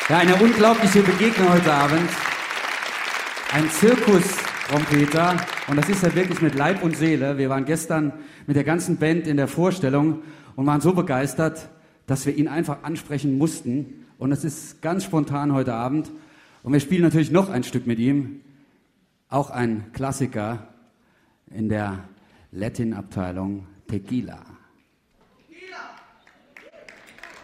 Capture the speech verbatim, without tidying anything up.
Ja, eine unglaubliche Begegnung heute Abend. Ein Zirkus-Trompeter. Und das ist er wirklich mit Leib und Seele. Wir waren gestern mit der ganzen Band in der Vorstellung und waren so begeistert, dass wir ihn einfach ansprechen mussten. Und es ist ganz spontan heute Abend. Und wir spielen natürlich noch ein Stück mit ihm. Auch ein Klassiker in der Latin-Abteilung Tequila.